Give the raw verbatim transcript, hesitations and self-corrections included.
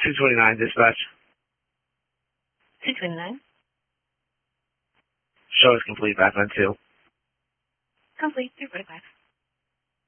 two twenty-nine, dispatch. two twenty-nine. Show is complete, back on two. Complete, two forty-five.